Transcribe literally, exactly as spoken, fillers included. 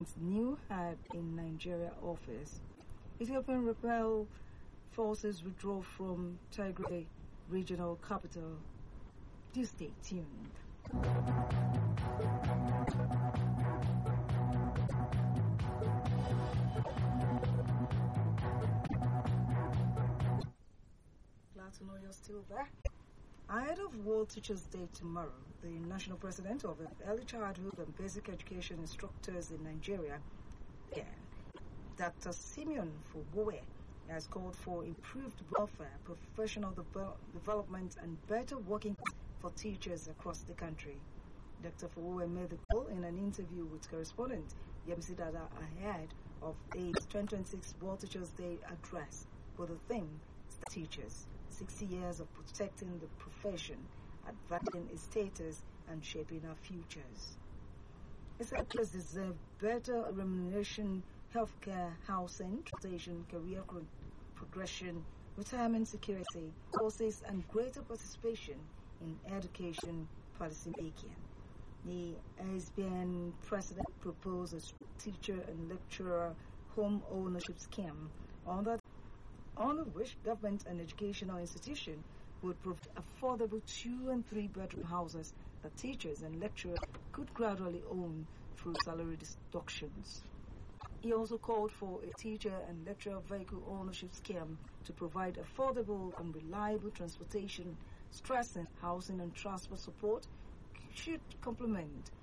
new head in Nigeria office. Ethiopian rebel forces withdraw from Tigray regional capital. Do stay tuned. Glad to know you're still there. Ahead of World Teachers' Day tomorrow, the National President of the Early Childhood and Basic Education Instructors in Nigeria, Doctor Simeon Fowowe, has called for improved welfare, professional de- development, and better working for teachers across the country. Doctor Fowowe made the call in an interview with correspondent Yemisi Dada ahead of the twenty twenty-six World Teachers' Day address with the theme Teachers, sixty years of protecting the profession, advancing its status, and shaping our futures. He said teachers deserve better remuneration, healthcare, housing, transportation, career progression, retirement security, courses, and greater participation in education policy making. The S B N president proposed a teacher and lecturer home ownership scheme on that under which government and educational institution would provide affordable two and three bedroom houses that teachers and lecturers could gradually own through salary deductions. He also called for a teacher and lecturer vehicle ownership scheme to provide affordable and reliable transportation, stressing housing and transport support should complement